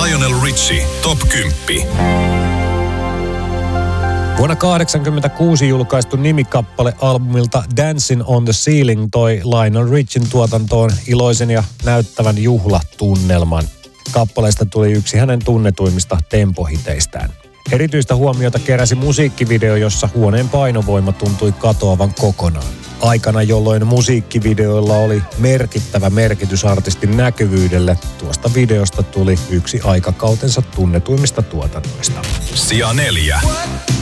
Lionel Richie Top 10. Vuonna 1986 julkaistu nimikappale albumilta Dancing on the Ceiling toi Lionel Richien tuotantoon iloisen ja näyttävän juhlatunnelman. Kappaleesta tuli yksi hänen tunnetuimmista tempohiteistään. Erityistä huomiota keräsi musiikkivideo, jossa huoneen painovoima tuntui katoavan kokonaan. Aikana, jolloin musiikkivideoilla oli merkittävä merkitys artistin näkyvyydelle, tuosta videosta tuli yksi aikakautensa tunnetuimmista tuotannoista. Sija 4.